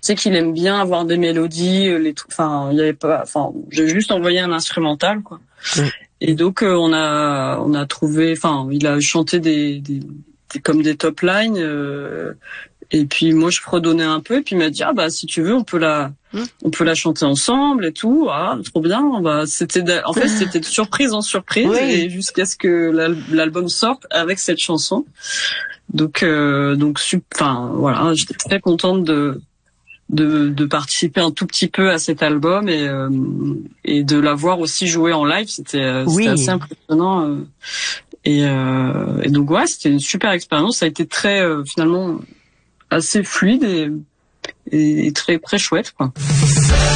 sais qu'il aime bien avoir des mélodies, enfin, il y avait pas, enfin, j'ai juste envoyé un instrumental, quoi. Et donc, on a trouvé, enfin, il a chanté comme des top lines, et puis moi je fredonnais un peu, et puis il m'a dit bah si tu veux on peut la chanter ensemble et tout. Ah trop bien. En fait c'était de surprise en surprise, et jusqu'à ce que l'album sorte avec cette chanson. Donc enfin voilà, j'étais très contente de participer un tout petit peu à cet album, et de l'avoir aussi joué en live. C'était assez impressionnant. Et donc ouais, c'était une super expérience. Ça a été très finalement assez fluide et très très chouette, quoi.